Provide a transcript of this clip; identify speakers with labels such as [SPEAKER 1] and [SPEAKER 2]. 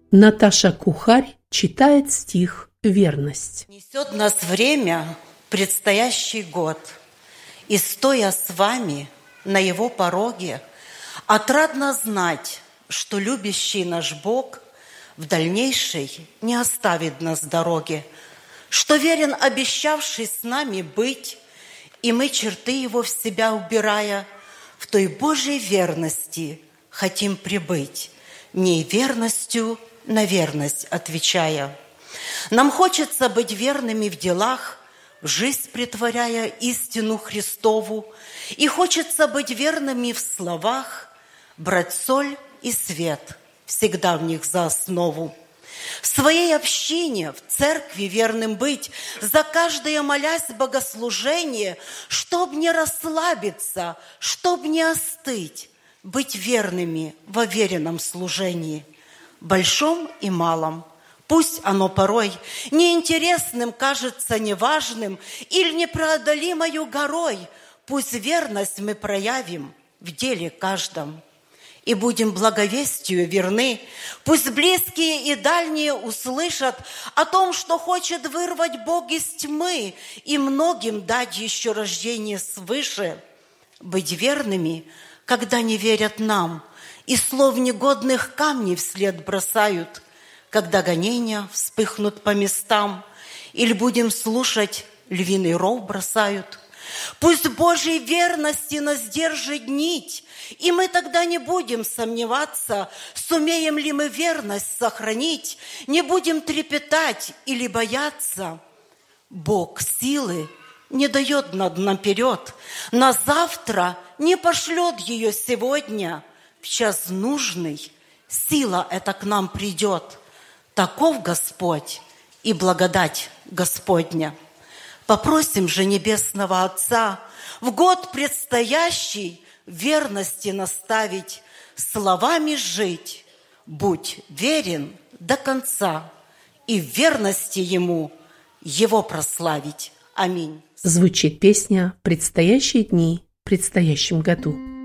[SPEAKER 1] Наташа Кухарь читает стих «Верность».
[SPEAKER 2] Несет нас время, предстоящий год, и, стоя с вами на его пороге, отрадно знать, что любящий наш Бог в дальнейшей не оставит нас с дороги, что верен обещавший с нами быть, и мы, черты его в себя убирая, в той Божьей верности хотим прибыть, в ней верностью на верность отвечая. Нам хочется быть верными в делах, в жизнь претворяя истину Христову, и хочется быть верными в словах, брать соль и свет, всегда в них за основу. В своей общине, в церкви верным быть, за каждое молясь богослужение, чтоб не расслабиться, чтоб не остыть, быть верными во веренном служении, большом и малом. Пусть оно порой неинтересным кажется неважным или непреодолимою горой, пусть верность мы проявим в деле каждом. И будем благовестию верны, пусть близкие и дальние услышат о том, что хочет вырвать Бог из тьмы и многим дать еще рождение свыше. Быть верными, когда не верят нам, и слов негодных камней вслед бросают, когда гонения вспыхнут по местам, или будем слушать, львиный ров бросают. Пусть Божьей верности нас держит нить, и мы тогда не будем сомневаться, сумеем ли мы верность сохранить, не будем трепетать или бояться. Бог силы не дает нам наперед, на завтра не пошлет ее сегодня. В час нужный сила эта к нам придет. Таков Господь и благодать Господня. Попросим же Небесного Отца в год предстоящий верности наставить, словами жить. Будь верен до конца, и в верности Ему Его прославить. Аминь.
[SPEAKER 1] Звучит песня «Предстоящие дни в предстоящем году».